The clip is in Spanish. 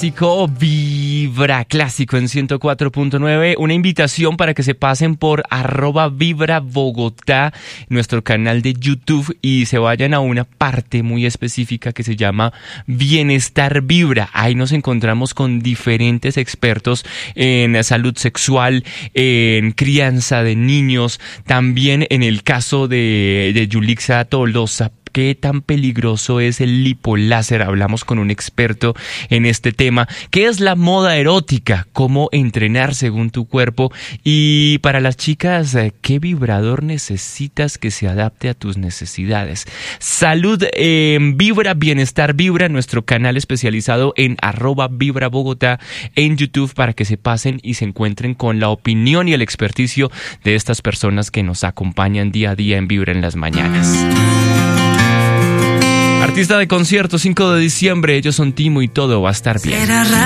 Clásico, Vibra Clásico en 104.9. Una invitación para que se pasen por @VibraBogotá, nuestro canal de YouTube, y se vayan a una parte muy específica que se llama Bienestar Vibra. Ahí nos encontramos con diferentes expertos en salud sexual, en crianza de niños, también en el caso de Yulixa Tolosa. ¿Qué tan peligroso es el lipoláser? Hablamos con un experto en este tema. ¿Qué es la moda erótica? ¿Cómo entrenar según tu cuerpo? Y para las chicas, ¿qué vibrador necesitas que se adapte a tus necesidades? Salud en Vibra, Bienestar Vibra, nuestro canal especializado en @VibraBogotá en YouTube, para que se pasen y se encuentren con la opinión y el experticio de estas personas que nos acompañan día a día en Vibra en las mañanas. Artista de concierto, 5 de diciembre, ellos son Timo y todo va a estar bien.